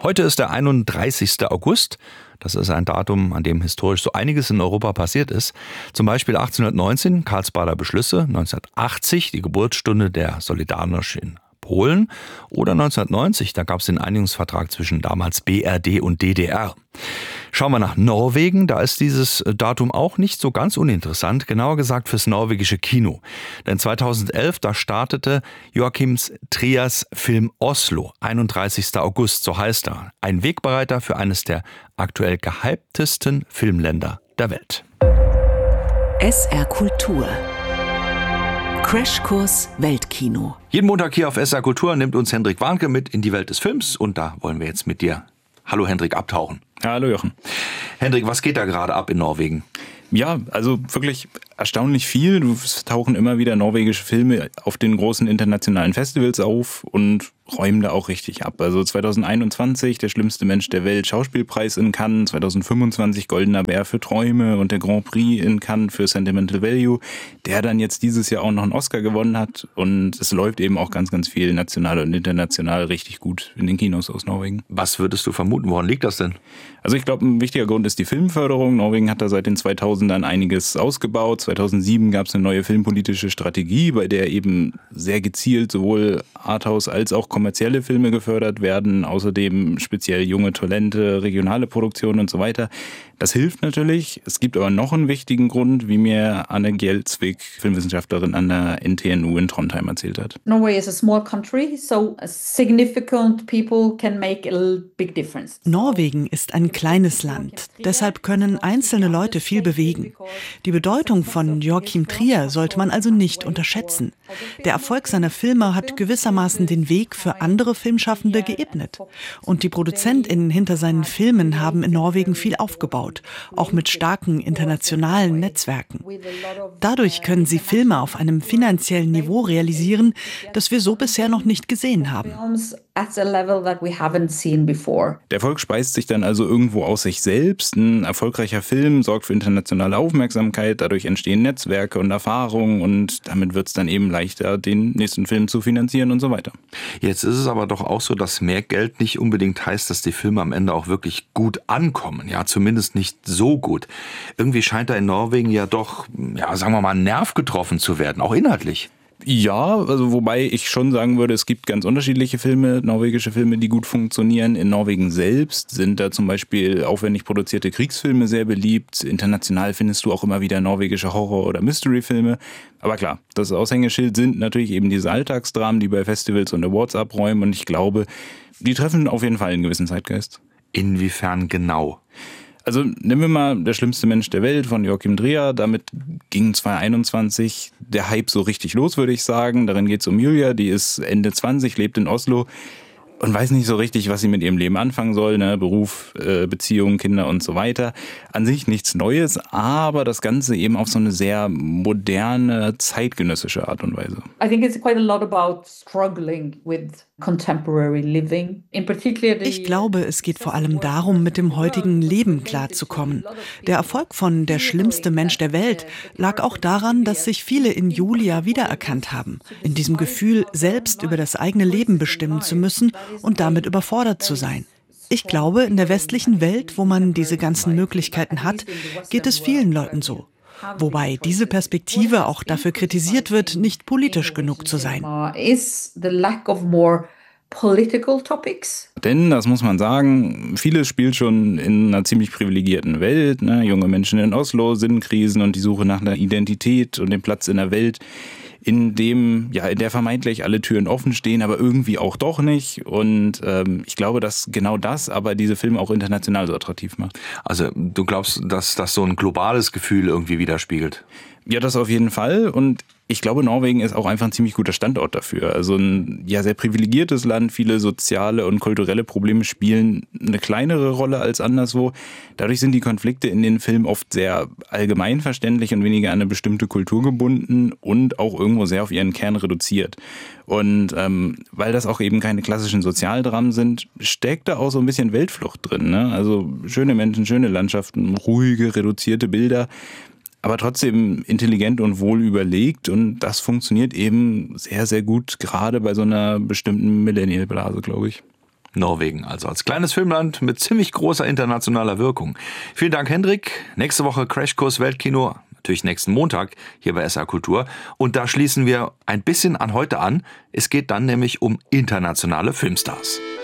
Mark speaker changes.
Speaker 1: Heute ist der 31. August. Das ist ein Datum, an dem historisch so einiges in Europa passiert ist. Zum Beispiel 1819 Karlsbader Beschlüsse, 1980 die Geburtsstunde der Solidarność in Polen oder 1990, da gab es den Einigungsvertrag zwischen damals BRD und DDR. Schauen wir nach Norwegen, da ist dieses Datum auch nicht so ganz uninteressant, genauer gesagt fürs norwegische Kino. Denn 2011, da startete Joachim Triers Film Oslo, 31. August, so heißt er. Ein Wegbereiter für eines der aktuell gehyptesten Filmländer der Welt.
Speaker 2: SR Kultur. Crashkurs Weltkino.
Speaker 1: Jeden Montag hier auf SR Kultur nimmt uns Hendrik Warnke mit in die Welt des Films und da wollen wir jetzt mit dir, hallo Hendrik, abtauchen.
Speaker 3: Hallo Jochen.
Speaker 1: Hendrik, was geht da gerade ab in Norwegen?
Speaker 3: Ja, also wirklich erstaunlich viel. Es tauchen immer wieder norwegische Filme auf den großen internationalen Festivals auf und räumen da auch richtig ab. Also 2021 der schlimmste Mensch der Welt Schauspielpreis in Cannes, 2025 Goldener Bär für Träume und der Grand Prix in Cannes für Sentimental Value, der dann jetzt dieses Jahr auch noch einen Oscar gewonnen hat. Und es läuft eben auch ganz, ganz viel national und international richtig gut in den Kinos aus Norwegen.
Speaker 1: Was würdest du vermuten, woran liegt das denn?
Speaker 3: Also ich glaube, ein wichtiger Grund ist die Filmförderung. Norwegen hat da seit den 2000ern einiges ausgebaut. 2007 gab es eine neue filmpolitische Strategie, bei der eben sehr gezielt sowohl Arthouse als auch kommerzielle Filme gefördert werden. Außerdem speziell junge Talente, regionale Produktionen und so weiter. Das hilft natürlich. Es gibt aber noch einen wichtigen Grund, wie mir Anne Gjelsvik, Filmwissenschaftlerin an der NTNU in Trondheim, erzählt hat.
Speaker 4: Norway is a small country, so significant people can make a big difference.
Speaker 5: Norwegen ist ein kleines Land. Deshalb können einzelne Leute viel bewegen. Die Bedeutung von Joachim Trier sollte man also nicht unterschätzen. Der Erfolg seiner Filme hat gewissermaßen den Weg für andere Filmschaffende geebnet. Und die ProduzentInnen hinter seinen Filmen haben in Norwegen viel aufgebaut, auch mit starken internationalen Netzwerken. Dadurch können sie Filme auf einem finanziellen Niveau realisieren, das wir so bisher noch nicht gesehen haben.
Speaker 3: Der Erfolg speist sich dann also irgendwo aus sich selbst. Ein erfolgreicher Film sorgt für internationale Aufmerksamkeit, dadurch entstehen Netzwerke und Erfahrungen und damit wird es dann eben leichter, den nächsten Film zu finanzieren und so weiter.
Speaker 1: Jetzt ist es aber doch auch so, dass mehr Geld nicht unbedingt heißt, dass die Filme am Ende auch wirklich gut ankommen. Ja, zumindest nicht so gut. Irgendwie scheint da in Norwegen ja doch, ja, sagen wir mal, ein Nerv getroffen zu werden, auch inhaltlich.
Speaker 3: Ja, also wobei ich schon sagen würde, es gibt ganz unterschiedliche Filme, norwegische Filme, die gut funktionieren. In Norwegen selbst sind da zum Beispiel aufwendig produzierte Kriegsfilme sehr beliebt. International findest du auch immer wieder norwegische Horror- oder Mystery-Filme. Aber klar, das Aushängeschild sind natürlich eben diese Alltagsdramen, die bei Festivals und Awards abräumen. Und ich glaube, die treffen auf jeden Fall einen gewissen Zeitgeist.
Speaker 1: Inwiefern genau?
Speaker 3: Also nehmen wir mal Der schlimmste Mensch der Welt von Joachim Trier. Damit ging 2021 der Hype so richtig los, würde ich sagen. Darin geht es um Julia, die ist Ende 20, lebt in Oslo und weiß nicht so richtig, was sie mit ihrem Leben anfangen soll. Ne? Beruf, Beziehungen, Kinder und so weiter. An sich nichts Neues, aber das Ganze eben auf so eine sehr moderne, zeitgenössische Art und Weise.
Speaker 4: I think it's quite a lot about struggling with contemporary living.
Speaker 5: Ich glaube, es geht vor allem darum, mit dem heutigen Leben klarzukommen. Der Erfolg von Der schlimmste Mensch der Welt lag auch daran, dass sich viele in Julia wiedererkannt haben. In diesem Gefühl, selbst über das eigene Leben bestimmen zu müssen und damit überfordert zu sein. Ich glaube, in der westlichen Welt, wo man diese ganzen Möglichkeiten hat, geht es vielen Leuten so. Wobei diese Perspektive auch dafür kritisiert wird, nicht politisch genug zu sein.
Speaker 3: Denn, das muss man sagen, vieles spielt schon in einer ziemlich privilegierten Welt. Ne? Junge Menschen in Oslo, Sinnkrisen und die Suche nach einer Identität und dem Platz in der Welt, in der vermeintlich alle Türen offen stehen, aber irgendwie auch doch nicht. Und ich glaube, dass genau das aber diese Filme auch international so attraktiv macht.
Speaker 1: Also du glaubst, dass das so ein globales Gefühl irgendwie widerspiegelt?
Speaker 3: Ja, das auf jeden Fall. Und ich glaube, Norwegen ist auch einfach ein ziemlich guter Standort dafür. Also ein sehr privilegiertes Land. Viele soziale und kulturelle Probleme spielen eine kleinere Rolle als anderswo. Dadurch sind die Konflikte in den Filmen oft sehr allgemeinverständlich und weniger an eine bestimmte Kultur gebunden und auch irgendwo sehr auf ihren Kern reduziert. Und weil das auch eben keine klassischen Sozialdramen sind, steckt da auch so ein bisschen Weltflucht drin. Ne? Also schöne Menschen, schöne Landschaften, ruhige, reduzierte Bilder. Aber trotzdem intelligent und wohl überlegt und das funktioniert eben sehr, sehr gut, gerade bei so einer bestimmten Millennial-Blase, glaube ich.
Speaker 1: Norwegen, also als kleines Filmland mit ziemlich großer internationaler Wirkung. Vielen Dank, Hendrik. Nächste Woche Crashkurs Weltkino, natürlich nächsten Montag hier bei SR Kultur. Und da schließen wir ein bisschen an heute an. Es geht dann nämlich um internationale Filmstars.